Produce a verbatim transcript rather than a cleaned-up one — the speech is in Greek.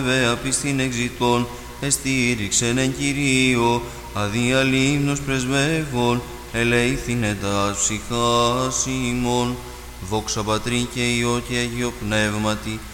βέβαια πίστην εξητών, εστήριξεν εν Κυρίω, αδιαλείμνος πρεσβεύων, ελέηθυνε τας ψυχάς ημών. Δόξα Πατρί και Υιό και Αγίο Πνεύματι,